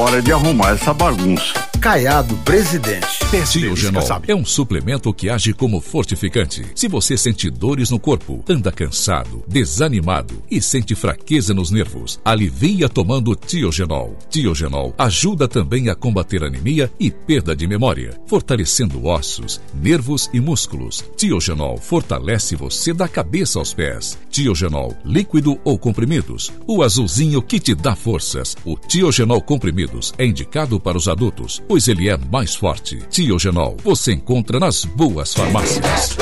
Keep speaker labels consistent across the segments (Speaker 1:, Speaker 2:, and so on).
Speaker 1: Hora de arrumar essa bagunça.
Speaker 2: Caiado Presidente.
Speaker 3: Tiogenol é um suplemento que age como fortificante. Se você sente dores no corpo, anda cansado, desanimado e sente fraqueza nos nervos, alivia tomando Tiogenol. Tiogenol ajuda também a combater anemia e perda de memória, fortalecendo ossos, nervos e músculos. Tiogenol fortalece você da cabeça aos pés. Tiogenol, líquido ou comprimidos, o azulzinho que te dá forças. O Tiogenol comprimidos é indicado para os adultos, pois ele é mais forte. Tiogenol você encontra nas boas farmácias.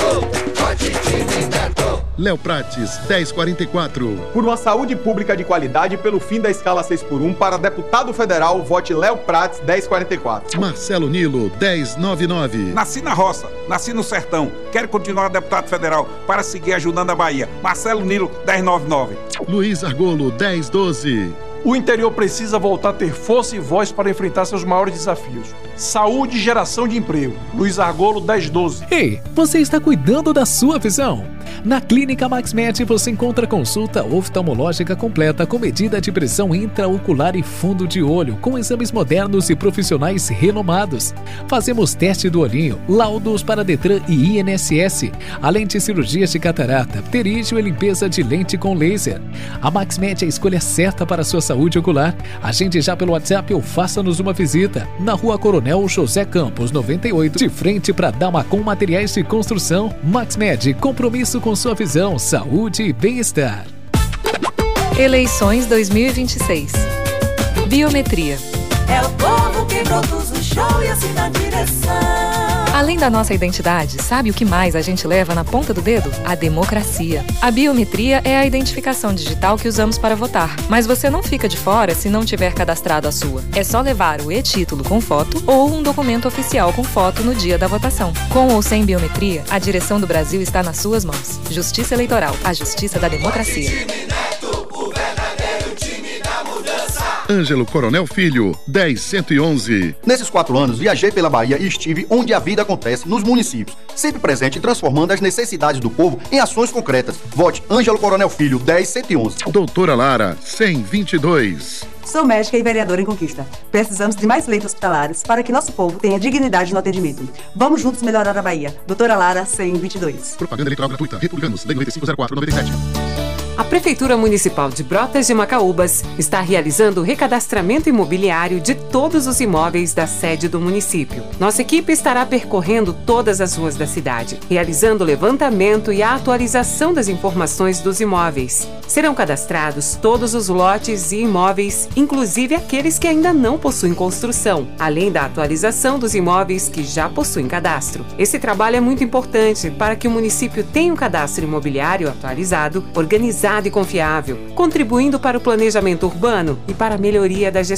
Speaker 4: Léo Prates, 1044.
Speaker 5: Por uma saúde pública de qualidade e pelo fim da escala 6x1, para deputado federal, vote Léo Prates, 1044.
Speaker 4: Marcelo Nilo, 1099.
Speaker 6: Nasci na roça, nasci no sertão. Quero continuar deputado federal para seguir ajudando a Bahia. Marcelo Nilo, 1099.
Speaker 4: Luiz Argolo, 1012.
Speaker 7: O interior precisa voltar a ter força e voz para enfrentar seus maiores desafios. Saúde e geração de emprego. Luiz Argolo, 1012.
Speaker 8: Ei, você está cuidando da sua visão? Na Clínica MaxMed você encontra consulta oftalmológica completa com medida de pressão intraocular e fundo de olho, com exames modernos e profissionais renomados. Fazemos teste do olhinho, laudos para Detran e INSS, além de cirurgias de catarata, pterígio e limpeza de lente com laser. A MaxMed é a escolha certa para a sua saúde ocular. Agende já pelo WhatsApp ou faça-nos uma visita. Na Rua Coronel José Campos, 98, de frente para Damacom Materiais de Construção. MaxMed, compromisso com sua visão, saúde e bem-estar.
Speaker 9: Eleições 2026. Biometria.
Speaker 10: É o povo que produz o show e assina a direção.
Speaker 9: Além da nossa identidade, sabe o que mais a gente leva na ponta do dedo? A democracia. A biometria é a identificação digital que usamos para votar. Mas você não fica de fora se não tiver cadastrado a sua. É só levar o e-título com foto ou um documento oficial com foto no dia da votação. Com ou sem biometria, a direção do Brasil está nas suas mãos. Justiça Eleitoral, a justiça da democracia.
Speaker 4: Ângelo Coronel Filho, 10111.
Speaker 11: Nesses 4 anos, viajei pela Bahia e estive onde a vida acontece, nos municípios. Sempre presente e transformando as necessidades do povo em ações concretas. Vote Ângelo Coronel Filho, 10111.
Speaker 4: Doutora Lara, 10022.
Speaker 12: Sou médica e vereadora em Conquista. Precisamos de mais leitos hospitalares para que nosso povo tenha dignidade no atendimento. Vamos juntos melhorar a Bahia. Doutora Lara, 122.
Speaker 4: Propaganda eleitoral gratuita. Republicanos, Lei 9504/97.
Speaker 13: A Prefeitura Municipal de Brotas de Macaúbas está realizando o recadastramento imobiliário de todos os imóveis da sede do município. Nossa equipe estará percorrendo todas as ruas da cidade, realizando o levantamento e a atualização das informações dos imóveis. Serão cadastrados todos os lotes e imóveis, inclusive aqueles que ainda não possuem construção, além da atualização dos imóveis que já possuem cadastro. Esse trabalho é muito importante para que o município tenha um cadastro imobiliário atualizado, organizado e confiável, contribuindo para o planejamento urbano e para a melhoria da gestão